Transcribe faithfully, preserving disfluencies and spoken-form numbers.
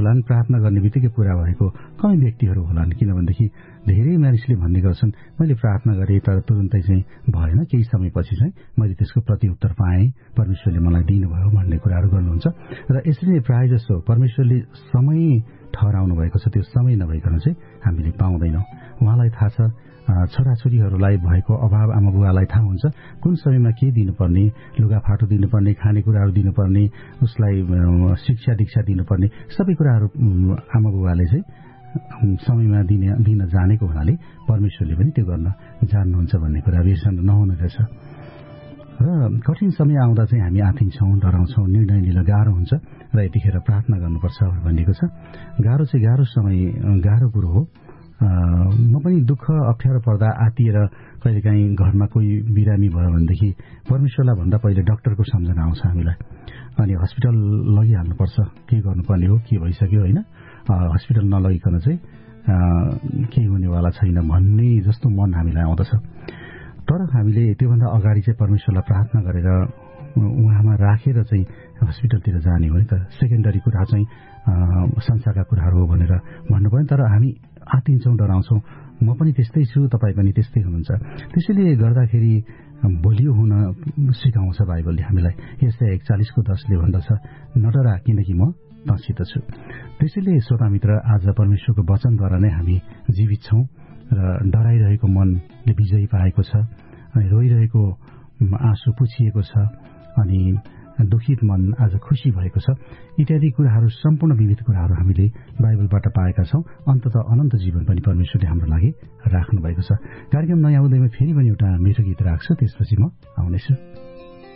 होलान्, प्रार्थना गर्ने बित्तिकै पूरा भएको कमै व्यक्तिहरू होलान्। किनभनेदेखि धेरै मानिसले भन्ने गर्छन्, मैले प्रार्थना गरेँ तर तुरुन्तै चाहिँ भएन, केही समयपछि चाहिँ मैले त्यसको प्रत्युत्तर पाएँ, परमेश्वरले मलाई दिनुभयो भन्ने कुराहरू गर्नुहुन्छ। र यसरी नै प्रायः जसो परमेश्वरले समय ठहराउनु भएको छ, त्यो समय नभइकन चाहिँ हामीले पाउँदैनौँ। उहाँलाई थाहा छ, छोराछोरीहरूलाई भएको अभाव आमा बुवालाई थाहा हुन्छ, कुन समयमा के दिनुपर्ने, लुगाफाटो दिनुपर्ने, खानेकुराहरू दिनुपर्ने, उसलाई शिक्षा दीक्षा दिनुपर्ने, सबै कुराहरू आमा बुवाले चाहिँ समयमा दिने दिन जानेको हुनाले परमेश्वरले पनि त्यो गर्न जान्नुहुन्छ भन्ने कुरा बिर्सन नहुने रहेछ। र कठिन समय आउँदा चाहिँ हामी आथिन्छौँ, डराउँछौँ, निर्णय लिन गाह्रो हुन्छ र यतिखेर प्रार्थना गर्नुपर्छ भनिएको छ। गाह्रो चाहिँ गाह्रो समय, गाह्रो कुरो हो। म पनि दुःख अप्ठ्यारो पर्दा आतिएर कहिलेकाहीँ घरमा कोही बिरामी भयो भनेदेखि परमेश्वरलाई भन्दा पहिले डाक्टरको सम्झना आउँछ हामीलाई। अनि हस्पिटल लगिहाल्नुपर्छ, के गर्नुपर्ने हो, के भइसक्यो होइन, हस्पिटल नलगिकन चाहिँ केही हुनेवाला छैन भन्ने जस्तो मन हामीलाई आउँदछ। तर हामीले त्योभन्दा अगाडि चाहिँ परमेश्वरलाई प्रार्थना गरेर उहाँमा राखेर चाहिँ हस्पिटलतिर जाने हो नि त। सेकेन्डरी कुरा चाहिँ संसारका कुराहरू हो भनेर भन्नुभयो। तर हामी आतिन्छौँ, डराउँछौँ। म पनि त्यस्तै छु, तपाईँ पनि त्यस्तै हुनुहुन्छ। त्यसैले गर्दाखेरि बलियो हुन सिकाउँछ बाइबलले हामीलाई। यसै एकचालिसको दसले भन्दछ, नडरा किनकि म तँसित छु। त्यसैले श्रोता मित्र, आज परमेश्वरको वचनद्वारा नै हामी जीवित छौँ र डराइरहेको मनले विजयी पाएको छ, अनि रोइरहेको आँसु पुछिएको छ, अनि दुखित मन आज खुसी भएको छ। इत्यादि कुराहरू, सम्पूर्ण विविध कुराहरू हामीले बाइबलबाट पाएका छौँ। अन्ततः अनन्त जीवन पनि परमेश्वरले हाम्रो लागि राख्नु भएको छ। कार्यक्रम नयाँ उदयमा फेरि पनि एउटा मिठो गीत राख्छु, त्यसपछि म आउनेछु।